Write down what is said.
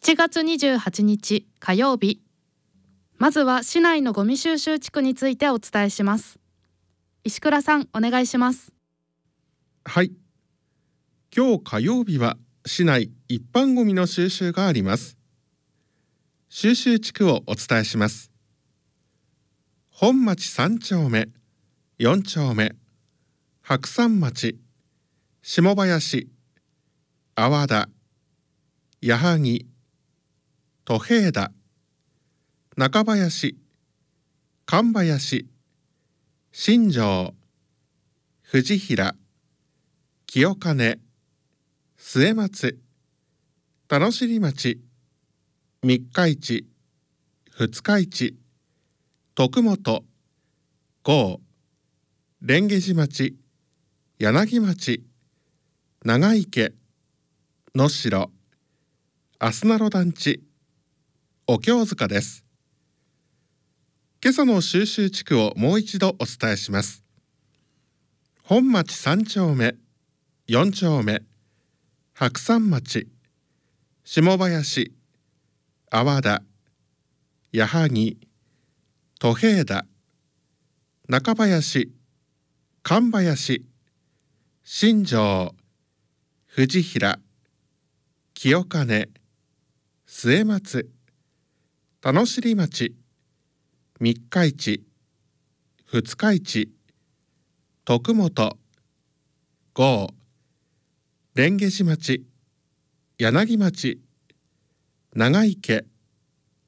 7月28日火曜日。まずは市内のゴミ収集地区についてお伝えします。石倉さん、お願いします。 はい。今日火曜日は市内一般ゴミの収集があります。収集地区をお伝えします。本町3丁目、4丁目、白山町、下林、阿波田、矢作、戸平田、中林、神林、新庄、藤平、清金、末松、田野尻町、三日市、二日市、徳本、郷、蓮華寺町、柳町、長池、能代、あすなろ団地、お経塚です。今朝の収集地区をもう一度お伝えします。本町3丁目、4丁目、白山町、下林、阿波田、矢作、戸平田、中林、神林、新庄、藤平、清金、末松、田野尻町、三日市、二日市、徳本、郷、蓮華寺町、柳町、長池、